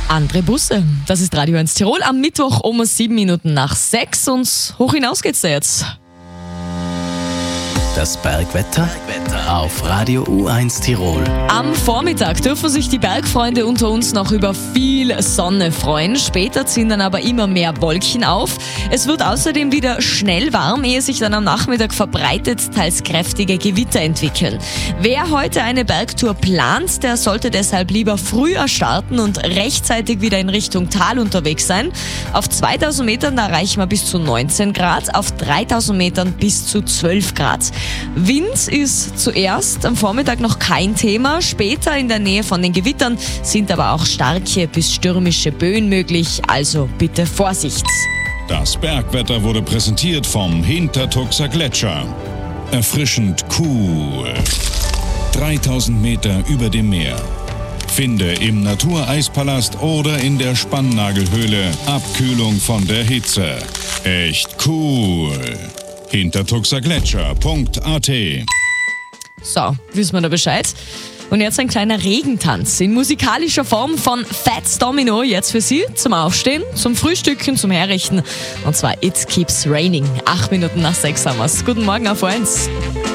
Andere Busse. Das ist Radio 1 Tirol am Mittwoch um 7 Minuten nach 6 und hoch hinaus geht's da jetzt. Das Bergwetter auf Radio U1 Tirol. Am Vormittag dürfen sich die Bergfreunde unter uns noch über viel Sonne freuen. Später ziehen dann aber immer mehr Wolken auf. Es wird außerdem wieder schnell warm, ehe sich dann am Nachmittag verbreitet teils kräftige Gewitter entwickeln. Wer heute eine Bergtour plant, der sollte deshalb lieber früher starten und rechtzeitig wieder in Richtung Tal unterwegs sein. Auf 2000 Metern da erreichen wir bis zu 19 Grad, auf 3000 Metern bis zu 12 Grad. Wind ist zuerst am Vormittag noch kein Thema, später in der Nähe von den Gewittern sind aber auch starke bis stürmische Böen möglich, also bitte Vorsicht. Das Bergwetter wurde präsentiert vom Hintertuxer Gletscher. Erfrischend cool. 3000 Meter über dem Meer. Finde im Natureispalast oder in der Spannnagelhöhle Abkühlung von der Hitze. Echt cool. Hintertuxergletscher.at. So, wissen wir da Bescheid. Und jetzt ein kleiner Regentanz in musikalischer Form von Fats Domino. Jetzt für Sie zum Aufstehen, zum Frühstücken, zum Herrichten. Und zwar It Keeps Raining. 8 Minuten nach 6 haben wir's. Guten Morgen auf 1.